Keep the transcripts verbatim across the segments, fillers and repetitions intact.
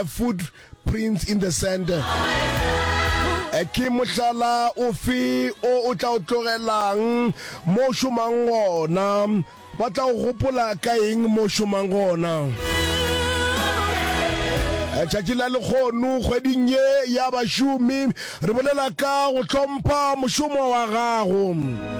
footprints in the center. E ke mohlala ofe o o tla o tlogelang mo shumang gona ba tla o gopola ka eng mo shumang gona. E tšatši la lekgono kgweding ye ya bašomi re bolela ka go hlompha mošomo wa gago.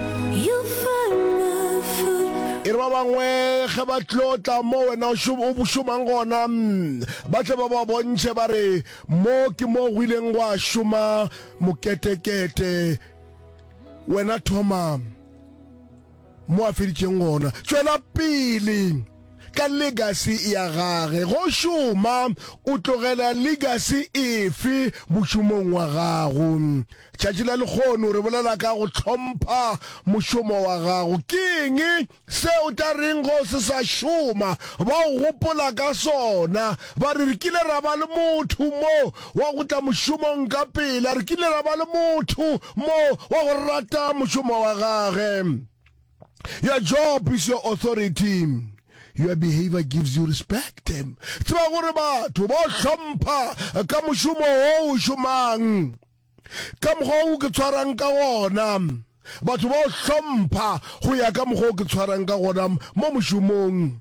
E re ba bangwe ge ba tlotla mo wena o šomang gona ba tle ba ba bontšhe ba re mo ke mo go ileng wa šoma moketekete wena thoma mo a feditšeng gona tšwela pele ka legacy ya gage go šoma o tlogela legacy efe mošomong wa gago. Tšatši la lekgono re bolela ka go hlompha mošomo wa gago. Ke eng se o tla reng go se sa šoma ba o gopola ka sona ba re re kile ra ba le motho mo wa go tla mošomong ka pela re kile ra ba le motho mo wa go rata mošomo wa gage. Your job is your authority. Your behavior gives you respect. Tseba gore batho ba hlompha ka mošomo o o šomang ka mokgwa o ke tshwarang ka gona. Batho ba hlompha go ya ka mokgwa o ke tshwarang ka gona mo mošomong.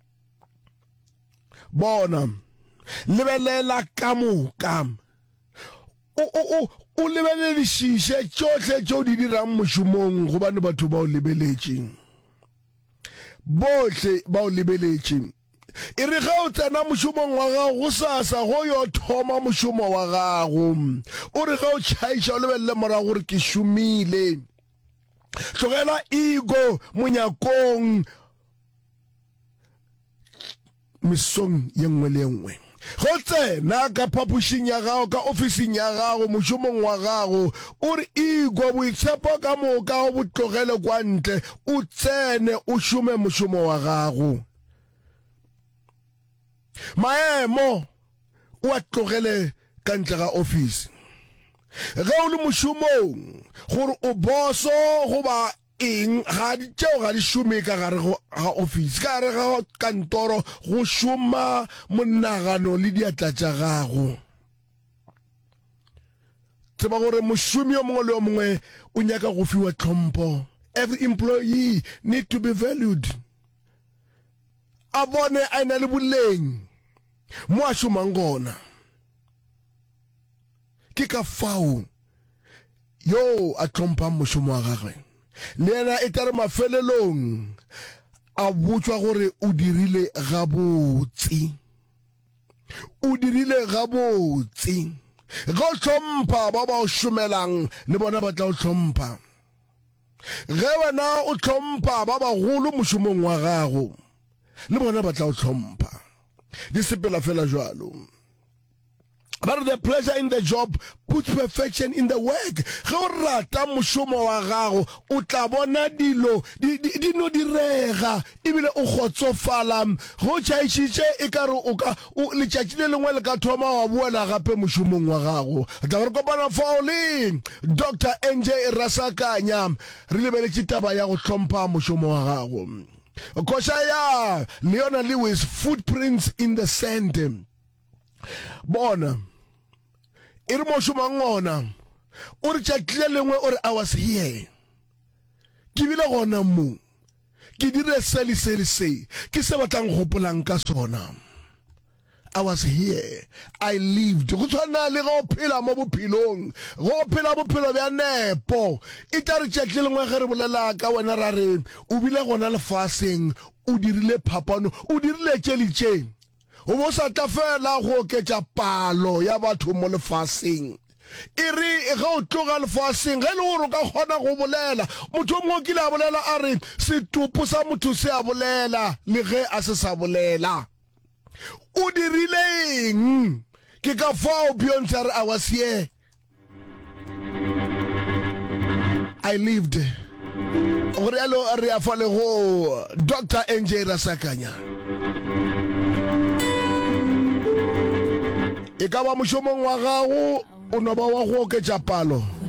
Bona lebelela ka moka o o o lebeledišiše tšohle tšeo di dirang mošomong gobane batho ba o lebeletše bohle ba o lebeletše. E re ga o tsena mošomong wa gago go sasa go yo thoma mošomo wa gago o re ga o tšhaiša o lebelele morago gore ke šomile. Tlogela ego monyakong mesong ye nngwe le nngwe. Go tsena ka phapošing ya gago ka ofising ya gago mošomong wa gago o re ego boitshepo ka moka o bo tlogele kwa ntle o tsene o šome mošomo wa gago. Maemo o a tlogele ka ntle ga office. Ge o le mošomong gore o boso goba eng ga di tšeo ga di šome ka gare ga office ka gare ga kantoro go šoma monagano le diatla tša gago. Tseba gore mošomi o mongwe le o mongwe o nyaka go fiwa tlhompho. Every employee need to be valued. A bone a ena le boleng mo a šomang gona. Ke ka fao yo a tlhomphang mošomo wa gagwe le ena e tla re mafelelong a botswa gore o dirile gabotse. O dirile gabotse. Go tlhompha ba ba o šomelang le bona ba tla o tlhompha. Ge wena o tlhompha ba bagolo mošomong wa gago le bona ba tla o tlhompha. Di sepela fela jalo. But the pleasure in the job puts perfection in the work. Ge o rata mošomo wa gago o tla bona dilo di no direga ebile o kgotsofala go tšhaišitše e ka re o ka letšatši le lengwe le ka thoma wa boela gape mošomong wa gago. Tla re kopana fao le Doctor N J Rasakanya re lebeletše taba ya go hlompha mošomo wa gago. Kosha ya Leona Lewis, footprints in the sand. Bona e re mošomang gona o re tšatšile lengwe o re I was here ke bile gona mo ke dire se le se le se ke se batlang gopolang ka sona. I was here, I lived. Go tshwana le go phela mo bophelong go phela bophelo bja nepo. E tla re tšatšile lengwe ge re bolela ka wena ra re o bile gona lefaseng o dirile phapano o dirile tše le tše. O bo sa tla fela go oketša palo ya batho mo lefaseng. E re ge o tloga lefaseng ge le gore o ka kgona go bolela motho o mongwe kile a bolela a re setopo sa motho se a bolela le ge a se sa bolela. O dirile eng ke ka fao Beyonce re I was here, I lived. Gore alo re a fale go Doctor N J Rasakanya. E ka ba mošomong wa gago o no ba wa go oketša palo